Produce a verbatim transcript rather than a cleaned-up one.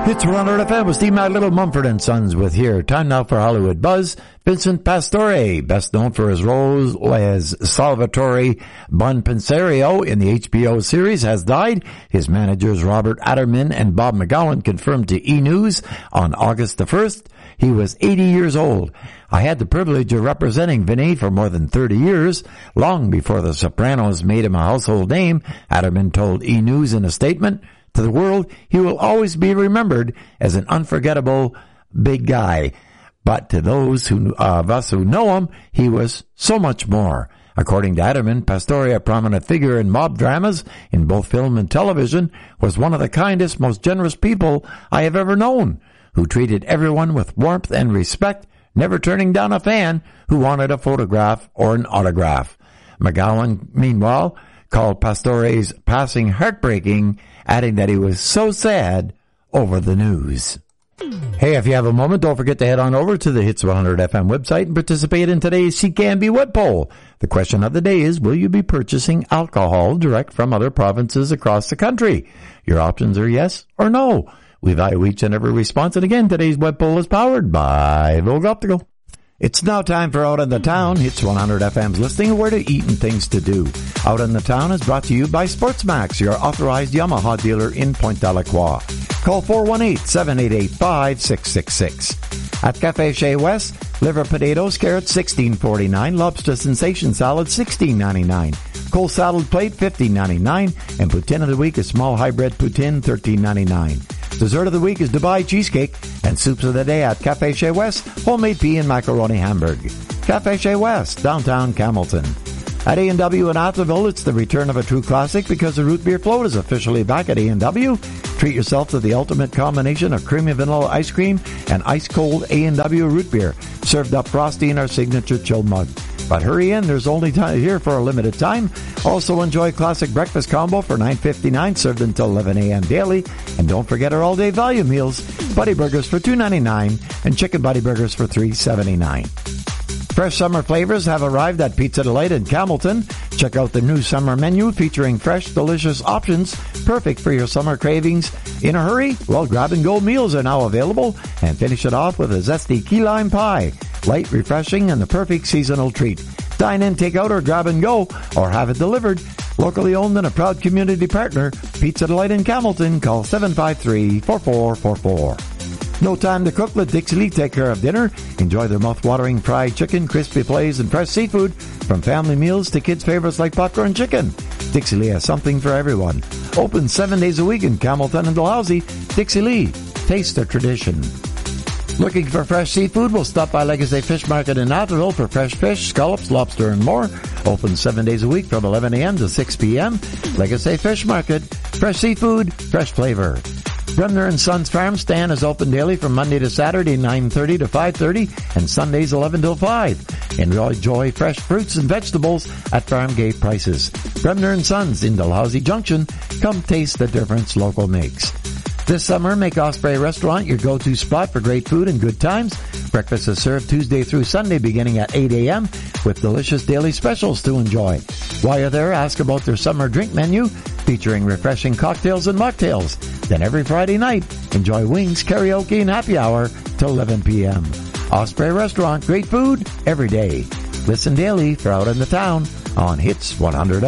It's one hundred F M with Steve Mac, Little Mumford and Sons with here. Time now for Hollywood Buzz. Vincent Pastore, best known for his role as Salvatore Bonpensiero in the H B O series, has died. His managers Robert Adderman and Bob McGowan confirmed to E! News on August the first. He was eighty years old. I had the privilege of representing Vinny for more than thirty years, long before The Sopranos made him a household name, Adderman told E! News in a statement. To the world, he will always be remembered as an unforgettable big guy. But to those who, uh, of us who know him, he was so much more. According to Adderman, Pastore, a prominent figure in mob dramas in both film and television, was one of the kindest, most generous people I have ever known, who treated everyone with warmth and respect, never turning down a fan who wanted a photograph or an autograph. McGowan, meanwhile, called Pastore's passing heartbreaking, adding that he was so sad over the news. Hey, if you have a moment, don't forget to head on over to the Hits one hundred F M website and participate in today's C K M B web poll. The question of the day is, will you be purchasing alcohol direct from other provinces across the country? Your options are yes or no. We value each and every response, and again, today's web poll is powered by Vogue Optical. It's now time for Out in the Town, Hits one hundred F M's listing of where to eat and things to do. Out in the Town is brought to you by Sportsmax, your authorized Yamaha dealer in Pointe Delacroix. Call four one eight, seven eight eight, five six six six. At Cafe Chez West, liver potatoes, carrots, sixteen forty-nine, lobster sensation salad, sixteen ninety-nine. Cold salad plate, fifteen ninety-nine, and poutine of the week is small hybrid poutine, thirteen ninety-nine. Dessert of the week is Dubai cheesecake, and soups of the day at Cafe Chez West, homemade pea and macaroni hamburg. Cafe Chez West, downtown Camelton. At A and W in Atherville, it's the return of a true classic because the root beer float is officially back at A and W. Treat yourself to the ultimate combination of creamy vanilla ice cream and ice-cold A and W root beer, served up frosty in our signature chilled mug. But hurry in, there's only time here for a limited time. Also enjoy classic breakfast combo for nine fifty-nine, served until eleven a.m. daily. And don't forget our all-day value meals, Buddy Burgers for two ninety-nine and Chicken Buddy Burgers for three seventy-nine. Fresh summer flavors have arrived at Pizza Delight in Camelton. Check out the new summer menu featuring fresh, delicious options, perfect for your summer cravings. In a hurry? Well, grab-and-go meals are now available, and finish it off with a zesty key lime pie. Light, refreshing, and the perfect seasonal treat. Dine in, take out, or grab and go, or have it delivered. Locally owned and a proud community partner, Pizza Delight in Camelton. Call seven five three, four four four four. No time to cook, let Dixie Lee take care of dinner. Enjoy their mouth-watering fried chicken, crispy fillets, and fresh seafood. From family meals to kids' favorites like popcorn chicken. Dixie Lee has something for everyone. Open seven days a week in Camelton and Dalhousie. Dixie Lee, taste the tradition. Looking for fresh seafood? We'll stop by Legacy Fish Market in Atherville for fresh fish, scallops, lobster, and more. Open seven days a week from eleven a.m. to six p.m. Legacy Fish Market. Fresh seafood, fresh flavor. Bremner and Sons Farm Stand is open daily from Monday to Saturday, nine thirty to five thirty, and Sundays, eleven till five. Enjoy fresh fruits and vegetables at farm gate prices. Bremner and Sons in Dalhousie Junction. Come taste the difference local makes. This summer, make Osprey Restaurant your go-to spot for great food and good times. Breakfast is served Tuesday through Sunday beginning at eight a.m. with delicious daily specials to enjoy. While you're there, ask about their summer drink menu featuring refreshing cocktails and mocktails. Then every Friday night, enjoy wings, karaoke, and happy hour till eleven p.m. Osprey Restaurant, great food every day. Listen daily for Out in the Town on Hits one hundred.